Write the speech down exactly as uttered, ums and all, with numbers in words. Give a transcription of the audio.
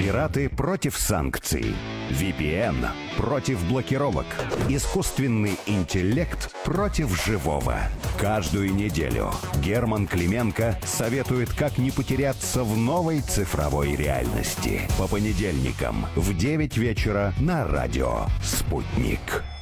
Пираты против санкций. ви пи эн против блокировок. Искусственный интеллект против живого. Каждую неделю Герман Клименко советует, как не потеряться в новой цифровой реальности. По понедельникам в девять вечера на радио «Спутник».